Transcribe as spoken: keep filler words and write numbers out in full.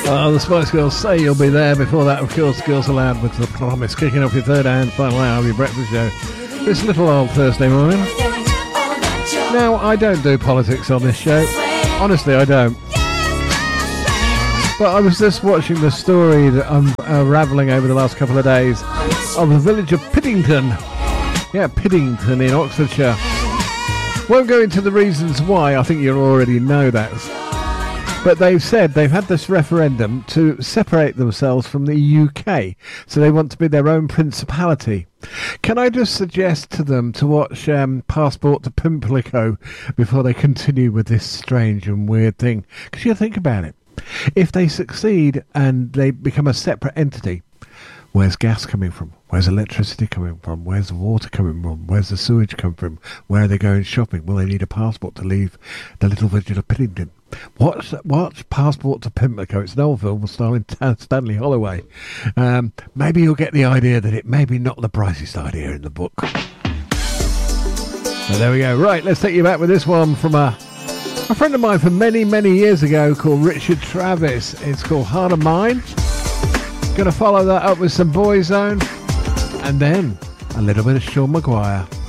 Oh, the Spice Girls say you'll be there. Before that, of course, Girls Aloud with The Promise, kicking off your third and final hour of your breakfast show this little old Thursday morning. Now, I don't do politics on this show. Honestly, I don't. But I was just watching the story that I'm unravelling over the last couple of days of the village of Piddington. Yeah, Piddington in Oxfordshire. Won't go into the reasons why, I think you already know that. But they've said they've had this referendum to separate themselves from the U K. So they want to be their own principality. Can I just suggest to them to watch um, Passport to Pimlico before they continue with this strange and weird thing? Because you think about it. If they succeed and they become a separate entity, where's gas coming from? Where's electricity coming from? Where's the water coming from? Where's the sewage coming from? Where are they going shopping? Will they need a passport to leave the little village of Piddington? Watch, watch Passport to Pimlico. It's an old film starring Stanley Holloway. Um, maybe you'll get the idea that it may be not the brightest idea in the book. So there we go. Right, let's take you back with this one from a, a friend of mine from many, many years ago called Richard Travis. It's called Heart of Mine. Going to follow that up with some Boyzone and then a little bit of Sean Maguire.